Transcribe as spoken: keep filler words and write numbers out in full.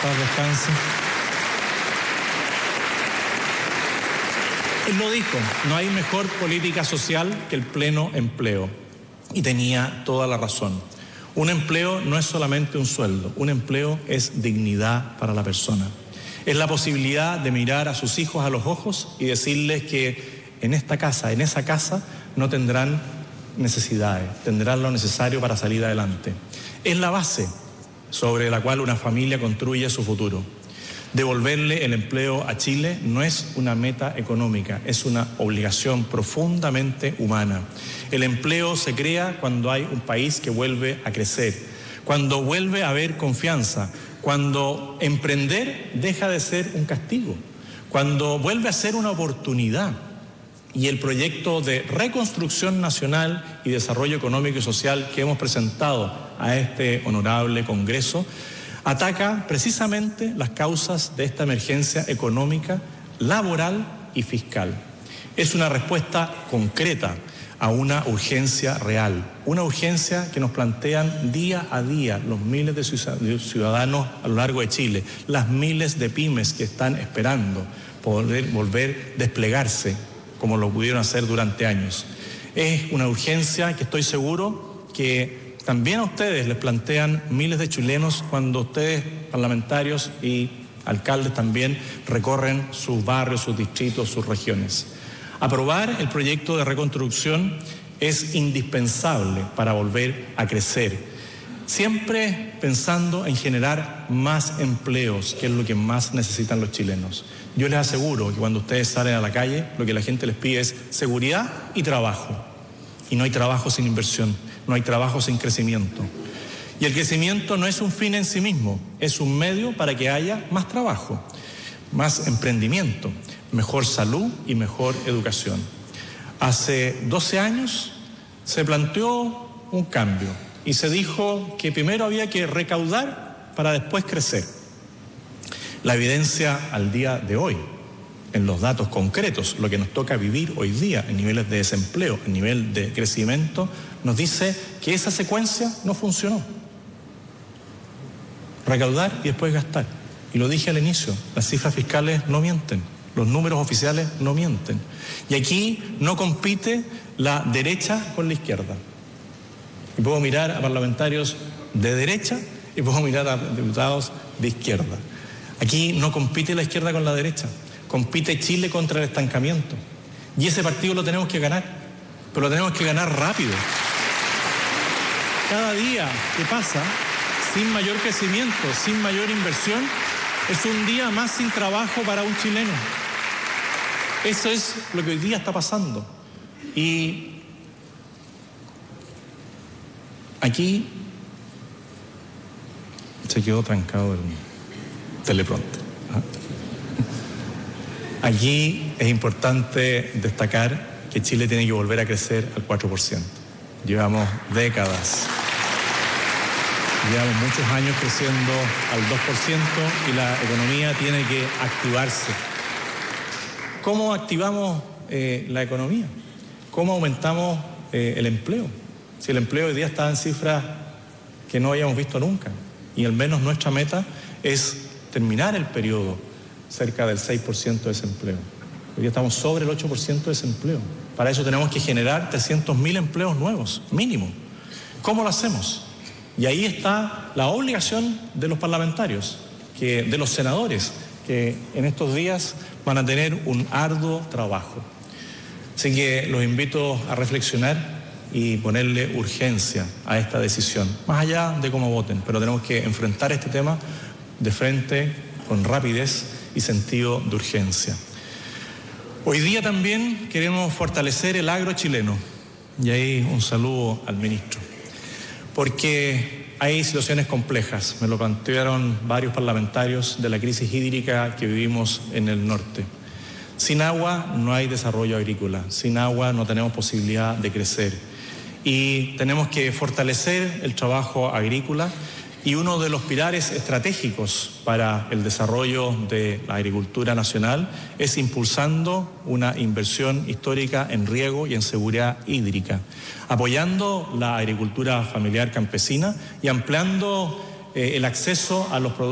paz descanse. Él lo dijo, no hay mejor política social que el pleno empleo. Y tenía toda la razón. Un empleo no es solamente un sueldo, un empleo es dignidad para la persona. Es la posibilidad de mirar a sus hijos a los ojos y decirles que en esta casa, en esa casa, no tendrán necesidades, tendrán lo necesario para salir adelante. Es la base sobre la cual una familia construye su futuro. Devolverle el empleo a Chile no es una meta económica, es una obligación profundamente humana. El empleo se crea cuando hay un país que vuelve a crecer, cuando vuelve a haber confianza, cuando emprender deja de ser un castigo, cuando vuelve a ser una oportunidad. Y el proyecto de reconstrucción nacional y desarrollo económico y social que hemos presentado a este honorable Congreso ataca precisamente las causas de esta emergencia económica, laboral y fiscal. Es una respuesta concreta a una urgencia real, una urgencia que nos plantean día a día los miles de ciudadanos a lo largo de Chile, las miles de pymes que están esperando poder volver a desplegarse como lo pudieron hacer durante años. Es una urgencia que estoy seguro que también a ustedes les plantean miles de chilenos cuando ustedes, parlamentarios y alcaldes también, recorren sus barrios, sus distritos, sus regiones. Aprobar el proyecto de reconstrucción es indispensable para volver a crecer, siempre pensando en generar más empleos, que es lo que más necesitan los chilenos. Yo les aseguro que cuando ustedes salen a la calle, lo que la gente les pide es seguridad y trabajo. Y no hay trabajo sin inversión, no hay trabajo sin crecimiento. Y el crecimiento no es un fin en sí mismo, es un medio para que haya más trabajo, más emprendimiento, mejor salud y mejor educación. Hace doce años se planteó un cambio y se dijo que primero había que recaudar para después crecer. La evidencia al día de hoy, en los datos concretos, lo que nos toca vivir hoy día en niveles de desempleo, en nivel de crecimiento, nos dice que esa secuencia no funcionó. Recaudar y después gastar. Y lo dije al inicio, las cifras fiscales no mienten, los números oficiales no mienten. Y aquí no compite la derecha con la izquierda. Y puedo mirar a parlamentarios de derecha y puedo mirar a diputados de izquierda. Aquí no compite la izquierda con la derecha, compite Chile contra el estancamiento. Y ese partido lo tenemos que ganar, pero lo tenemos que ganar rápido. Cada día que pasa sin mayor crecimiento, sin mayor inversión, es un día más sin trabajo para un chileno. Eso es lo que hoy día está pasando. Y aquí se quedó trancado el teleprompter. Aquí es importante destacar que Chile tiene que volver a crecer al cuatro por ciento. Llevamos décadas, llevamos muchos años creciendo al dos por ciento y la economía tiene que activarse. ¿Cómo activamos eh, la economía? ¿Cómo aumentamos eh, el empleo? Si el empleo hoy día está en cifras que no habíamos visto nunca, y al menos nuestra meta es terminar el periodo cerca del seis por ciento de desempleo. Hoy día estamos sobre el ocho por ciento de desempleo. Para eso tenemos que generar trescientos mil empleos nuevos, mínimo. ¿Cómo lo hacemos? Y ahí está la obligación de los parlamentarios, que, de los senadores, que en estos días van a tener un arduo trabajo. Así que los invito a reflexionar y ponerle urgencia a esta decisión, más allá de cómo voten, pero tenemos que enfrentar este tema de frente, con rapidez y sentido de urgencia. Hoy día también queremos fortalecer el agro chileno, y ahí un saludo al ministro, porque hay situaciones complejas, me lo plantearon varios parlamentarios de la crisis hídrica que vivimos en el norte. Sin agua no hay desarrollo agrícola, sin agua no tenemos posibilidad de crecer y tenemos que fortalecer el trabajo agrícola. Y uno de los pilares estratégicos para el desarrollo de la agricultura nacional es impulsando una inversión histórica en riego y en seguridad hídrica, apoyando la agricultura familiar campesina y ampliando eh, el acceso a los productos